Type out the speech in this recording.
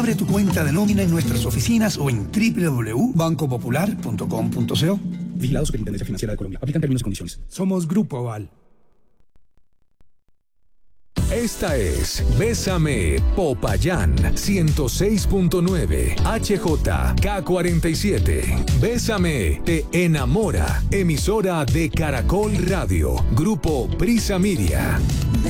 Abre tu cuenta de nómina en nuestras oficinas o en www.bancopopular.com.co. Vigilado Superintendencia Financiera de Colombia. Aplican términos y condiciones. Somos Grupo Aval. Esta es Bésame Popayán 106.9 HJK47. Bésame te enamora. Emisora de Caracol Radio. Grupo Prisa Media.